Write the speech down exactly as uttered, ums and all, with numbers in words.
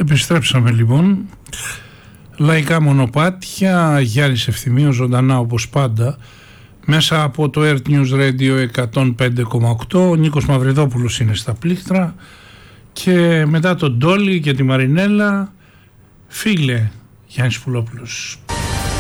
Επιστρέψαμε λοιπόν. Λαϊκά μονοπάτια, Γιάννης Ευθυμίος ζωντανά όπως πάντα μέσα από το Earth News Radio εκατόν πέντε κόμμα οκτώ. Ο Νίκος Μαυριδόπουλος είναι στα πλήκτρα και μετά τον Ντόλι και τη Μαρινέλα, φίλε Γιάννης Πουλόπουλος.